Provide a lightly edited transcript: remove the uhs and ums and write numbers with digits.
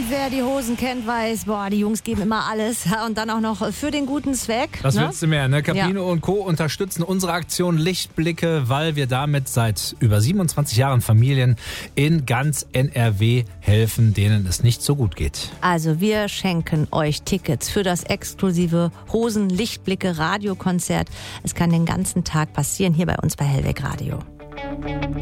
wer die Hosen kennt, weiß, boah, die Jungs geben immer alles. Und dann auch noch für den guten Zweck. Was ne? willst du mehr, ne? Campino und Co. unterstützen unsere Aktion Lichtblicke, weil wir damit seit über 27 Jahren Familien in ganz NRW helfen, denen es nicht so gut geht. Also wir schenken euch Tickets für das exklusive Hosen-Lichtblicke-Radiokonzert. Es kann den ganzen Tag passieren hier bei uns bei Hellweg Radio.